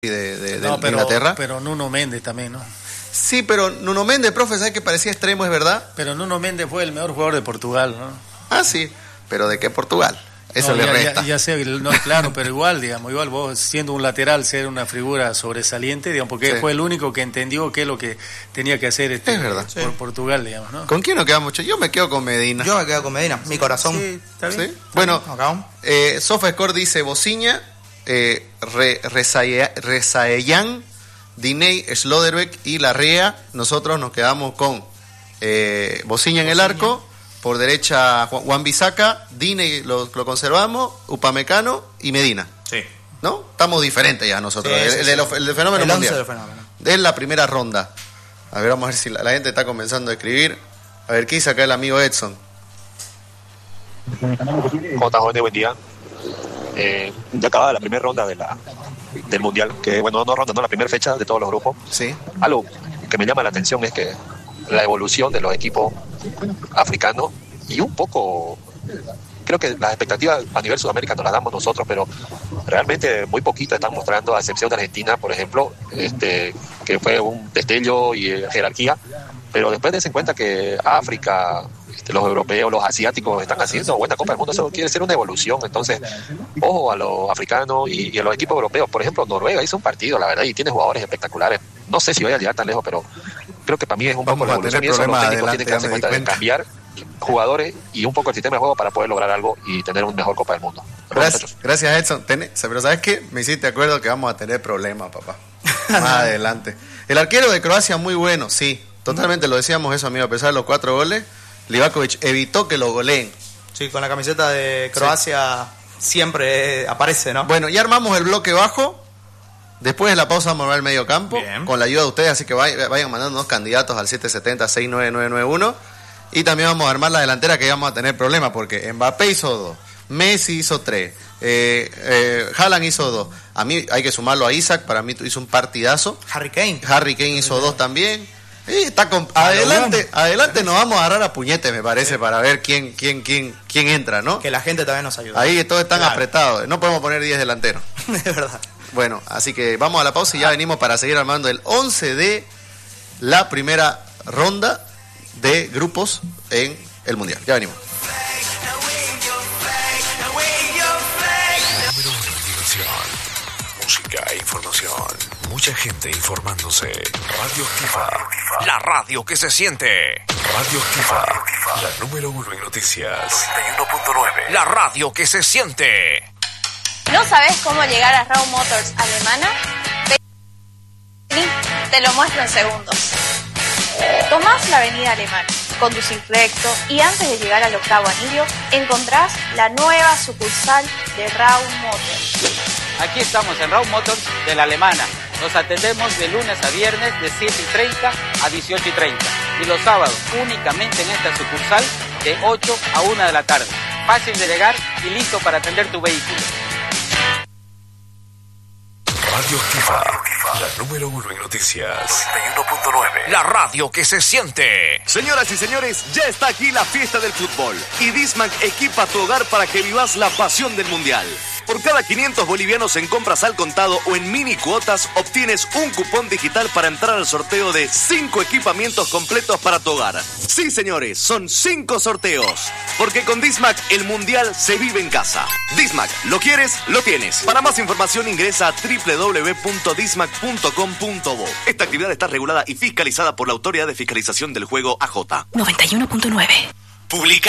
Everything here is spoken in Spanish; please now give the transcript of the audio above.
Inglaterra. Pero Nuno Méndez también, ¿no? Sí, pero Nuno Méndez, profe, ¿sabes que parecía extremo, es verdad? Pero Nuno Méndez fue el mejor jugador de Portugal, ¿no? Ah, sí, pero ¿de qué Portugal? Eso le resta. Ya sé, no, claro, pero igual vos siendo un lateral, ser una figura sobresaliente, digamos, porque fue el único que entendió qué es lo que tenía que hacer es verdad. por Portugal, digamos, ¿no? ¿Con quién nos quedamos? Yo me quedo con Medina. Yo me quedo con Medina, mi corazón. Sí, está bien. ¿Sí? Bueno, SofaScore dice Bociña, Rezaeyan, Diney, Sloterdijk y Larrea. Nosotros nos quedamos con Bociña en el arco. Por derecha, Juan Bisaca, Dine lo conservamos, Upamecano y Medina. Sí. ¿No? Estamos diferentes ya nosotros. Sí, el del fenómeno mundial. Del fenómeno. Es la primera ronda. A ver, vamos a ver si la gente está comenzando a escribir. A ver, ¿qué dice acá el amigo Edson? ¿Cómo estás, joven? Buen día. Ya acababa la primera ronda del mundial, que bueno, no ronda, no la primera fecha de todos los grupos. Sí. Algo que me llama la atención es que la evolución de los equipos africanos y un poco, creo que las expectativas a nivel Sudamérica nos las damos nosotros, pero realmente muy poquito están mostrando, a excepción de Argentina, por ejemplo, que fue un destello y jerarquía, pero después dense en cuenta que África, los europeos, los asiáticos están haciendo buena Copa del Mundo. Eso quiere ser una evolución. Entonces, ojo a los africanos y a los equipos europeos. Por ejemplo, Noruega hizo un partido, la verdad, y tiene jugadores espectaculares. No sé si vaya a llegar tan lejos, pero creo que para mí es un poco la evolución, y eso los técnicos tienen que darse cuenta de cambiar jugadores y un poco el sistema de juego para poder lograr algo y tener un mejor Copa del Mundo. Gracias Edson. Pero ¿sabes qué? Me hiciste acuerdo que vamos a tener problemas, papá. Más adelante. El arquero de Croacia muy bueno, sí. Totalmente lo decíamos eso, amigo. A pesar de los 4 goles, Livakovic evitó que lo goleen. Sí, con la camiseta de Croacia siempre aparece, ¿no? Bueno, ya armamos el bloque bajo. Después de la pausa vamos a ver el medio campo. Bien. Con la ayuda de ustedes, así que vayan mandando unos candidatos al 770-69991. Y también vamos a armar la delantera, que vamos a tener problemas porque Mbappé hizo 2, Messi hizo 3, Haaland hizo 2. A mí hay que sumarlo a Isaac, para mí hizo un partidazo. Harry Kane hizo 2 también. Y está adelante nos vamos a agarrar a puñetes, me parece, para ver quién entra, ¿no? Que la gente también nos ayude. Ahí todos están apretados, no podemos poner 10 delanteros. De verdad. Bueno, así que vamos a la pausa y ya venimos para seguir armando el 11 de la primera ronda de grupos en el Mundial. Ya venimos. Número 1 en diversión, música e información. Mucha gente informándose. Radio Activa, la radio que se siente. Radio Activa, la número 1 en noticias. 91.9, la radio que se siente. ¿No sabes cómo llegar a Raw Motors Alemana? Vení, te lo muestro en segundos. Tomás la avenida Alemana, conducís recto y antes de llegar al 8º anillo encontrás la nueva sucursal de Raw Motors. Aquí estamos en Raw Motors de la Alemana. Nos atendemos de lunes a viernes de 7:30 a 18:30 y los sábados únicamente en esta sucursal de 8 a 1 de la tarde. Fácil de llegar y listo para atender tu vehículo. Radio Activa, la número 1 en noticias. 91.9, la radio que se siente. Señoras y señores, ya está aquí la fiesta del fútbol. Y Dismac equipa tu hogar para que vivas la pasión del Mundial. Por cada 500 bolivianos en compras al contado o en mini cuotas, obtienes un cupón digital para entrar al sorteo de 5 equipamientos completos para tu hogar. Sí, señores, son 5 sorteos. Porque con Dismac el Mundial se vive en casa. Dismac, ¿lo quieres? Lo tienes. Para más información ingresa a www.dismac.com.bo. Esta actividad está regulada y fiscalizada por la Autoridad de Fiscalización del Juego AJ. 91.9. Publica